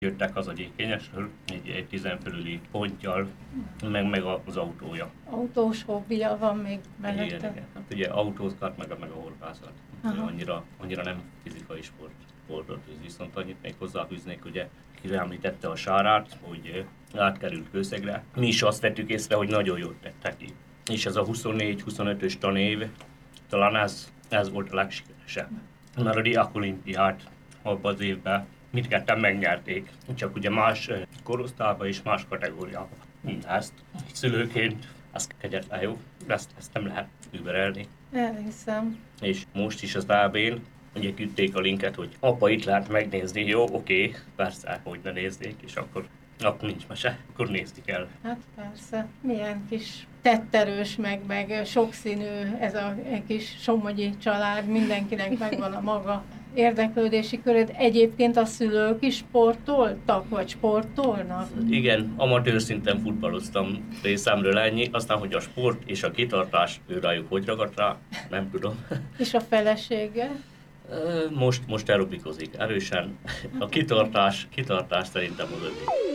jöttek haza Gyékényesről, egy 10 fölüli ponttyal, meg az autója. Autós hobbija van még mellette? Igen. Hát ugye autózgat, meg a horgászat. Annyira nem fizikai sportot, viszont annyit még hozzáfűznék, ugye említette a Sárát, hogy átkerült Kőszegre. Mi is azt vettük észre, hogy nagyon jól tette ki. És ez a 24-25-ös tanév, talán ez volt a legsikeresebb. Mert a Diák Olimpiát abban az évben mindketten megnyerték, csak ugye más korosztályban és más kategóriában. Ezt szülőként, ez kegyetlen jó, ezt nem lehet überelni. Elhiszem. És most is az AB-n, ugye küldték a linket, hogy apa itt lehet megnézni, jó, oké, persze, hogy ne néznék, és akkor nincs mese, akkor nézni kell. Hát persze, milyen kis tetterős, meg sokszínű ez a kis somogyi család, mindenkinek megvan a maga érdeklődési körét. Egyébként a szülők is sportoltak, vagy sportolnak? Igen, amatőr szinten futballoztam részemről ennyi, aztán, hogy a sport és a kitartás ő rájuk hogy ragadt rá, nem tudom. És a felesége? Most aerobikozik erősen. A kitartás szerintem az övé.